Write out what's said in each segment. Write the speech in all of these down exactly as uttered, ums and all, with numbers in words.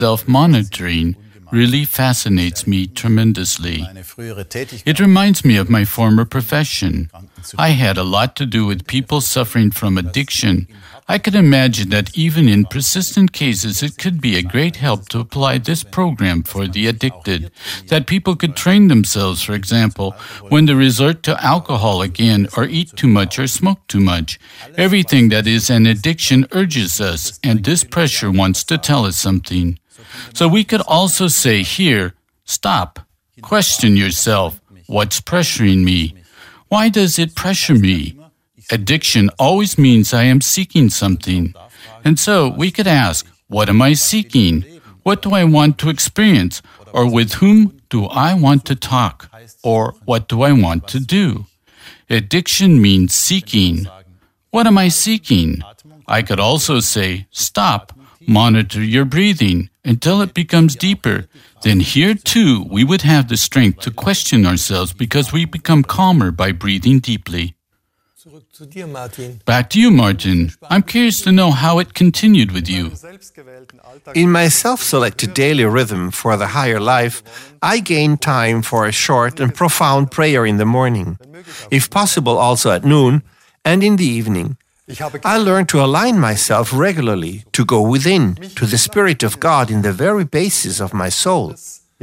self-monitoring really fascinates me tremendously. It reminds me of my former profession. I had a lot to do with people suffering from addiction. I could imagine that even in persistent cases, it could be a great help to apply this program for the addicted, that people could train themselves, for example, when they resort to alcohol again or eat too much or smoke too much. Everything that is an addiction urges us, and this pressure wants to tell us something. So we could also say here, stop, question yourself, what's pressuring me? Why does it pressure me? Addiction always means I am seeking something. And so we could ask, what am I seeking? What do I want to experience? Or with whom do I want to talk? Or what do I want to do? Addiction means seeking. What am I seeking? I could also say, stop, monitor your breathing until it becomes deeper. Then here too, we would have the strength to question ourselves because we become calmer by breathing deeply. Back to you, Martin. I'm curious to know how it continued with you. In my self-selected daily rhythm for the higher life, I gain time for a short and profound prayer in the morning, if possible also at noon and in the evening. I learn to align myself regularly, to go within, to the Spirit of God in the very basis of my soul.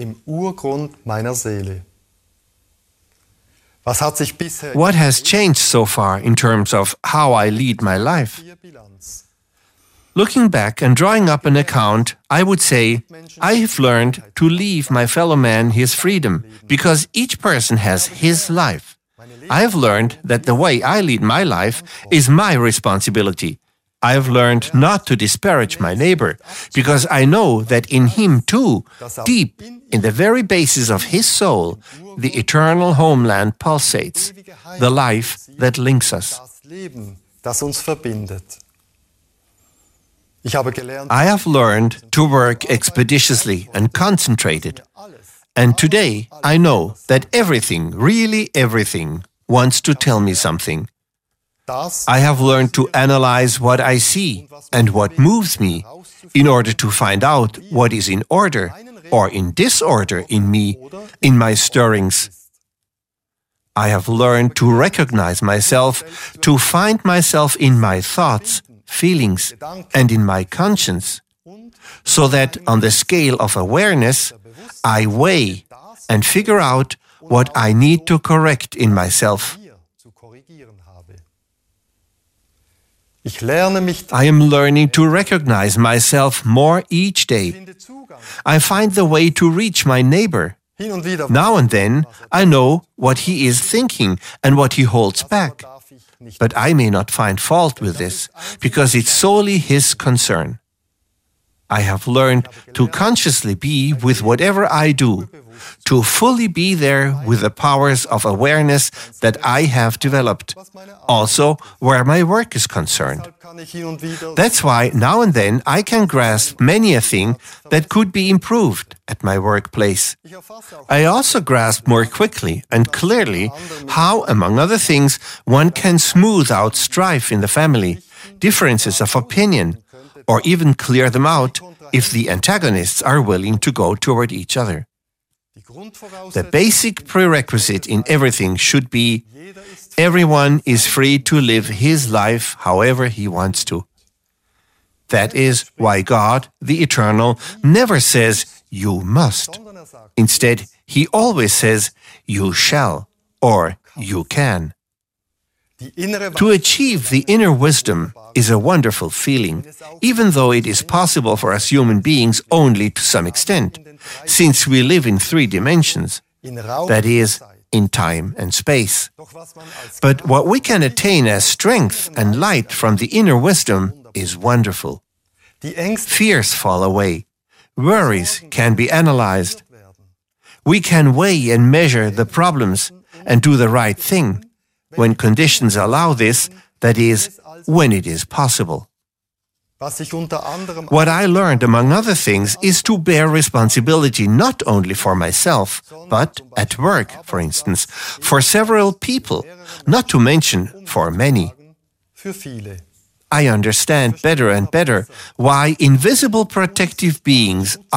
What has changed so far in terms of how I lead my life? Looking back and drawing up an account, I would say, I have learned to leave my fellow man his freedom, because each person has his life. I have learned that the way I lead my life is my responsibility. I have learned not to disparage my neighbor, because I know that in him too, deep in the very basis of his soul, the eternal homeland pulsates, the life that links us. I have learned to work expeditiously and concentrated. And today I know that everything, really everything, wants to tell me something. I have learned to analyze what I see and what moves me in order to find out what is in order or in disorder in me, in my stirrings. I have learned to recognize myself, to find myself in my thoughts, feelings, and in my conscience, so that on the scale of awareness, I weigh and figure out what I need to correct in myself. I am learning to recognize myself more each day. I find the way to reach my neighbor. Now and then, I know what he is thinking and what he holds back. But I may not find fault with this, because it's solely his concern. I have learned to consciously be with whatever I do, to fully be there with the powers of awareness that I have developed, also where my work is concerned. That's why now and then I can grasp many a thing that could be improved at my workplace. I also grasp more quickly and clearly how, among other things, one can smooth out strife in the family, differences of opinion, or even clear them out if the antagonists are willing to go toward each other. The basic prerequisite in everything should be everyone is free to live his life however he wants to. That is why God, the Eternal, never says, you must. Instead, He always says, you shall, or you can. To achieve the inner wisdom is a wonderful feeling, even though it is possible for us human beings only to some extent, since we live in three dimensions, that is, in time and space. But what we can attain as strength and light from the inner wisdom is wonderful. Fears fall away. Worries can be analyzed. We can weigh and measure the problems and do the right thing, when conditions allow this, that is, when it is possible. What I learned, among other things, is to bear responsibility not only for myself, but at work, for instance, for several people, not to mention for many. I understand better and better why invisible protective beings